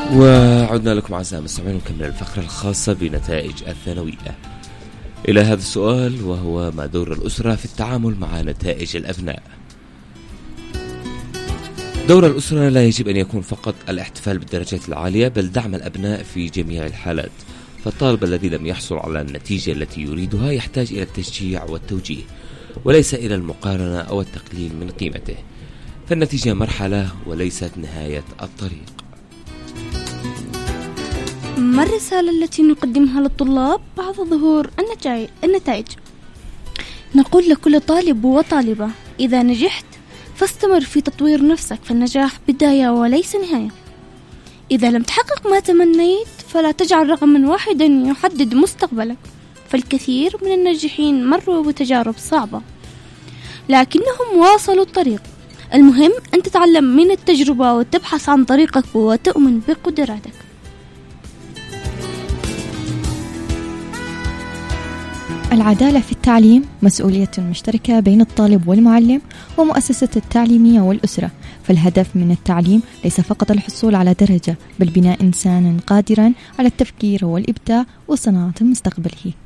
وعدنا لكم أعزائي المستمعين ونكمل الفقرة الخاصة بنتائج الثانوية. إلى هذا السؤال وهو: ما دور الأسرة في التعامل مع نتائج الأبناء؟ دور الأسرة لا يجب أن يكون فقط الاحتفال بالدرجات العالية، بل دعم الأبناء في جميع الحالات. فالطالب الذي لم يحصل على النتيجة التي يريدها يحتاج إلى التشجيع والتوجيه، وليس إلى المقارنة أو التقليل من قيمته. فالنتيجة مرحلة وليست نهاية الطريق. ما الرسالة التي نقدمها للطلاب بعد ظهور النتائج؟ نقول لكل طالب وطالبة: إذا نجحت فاستمر في تطوير نفسك، فالنجاح بداية وليس نهاية. إذا لم تحقق ما تمنيت فلا تجعل رقما واحدا يحدد مستقبلك، فالكثير من الناجحين مروا بتجارب صعبة لكنهم واصلوا الطريق. المهم أن تتعلم من التجربة وتبحث عن طريقك وتؤمن بقدراتك. العدالة في التعليم مسؤولية مشتركة بين الطالب والمعلم ومؤسسة التعليمية والأسرة. فالهدف من التعليم ليس فقط الحصول على درجة، بل بناء إنسان قادرا على التفكير والإبداع وصناعة مستقبله.